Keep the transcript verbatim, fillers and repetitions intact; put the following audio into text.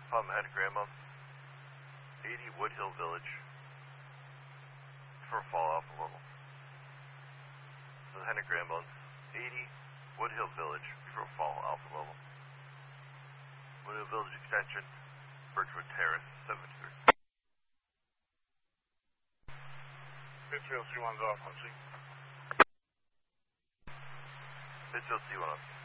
Palm Head Grandma, eighty Woodhill Village, for fall alpha level. So Henry Grandma, eighty Woodhill Village, for fall alpha level. Woodhill Village Extension, Birchwood Terrace, seventy-three. Pittsfield C one's off, I'll see. Pittsfield C one off.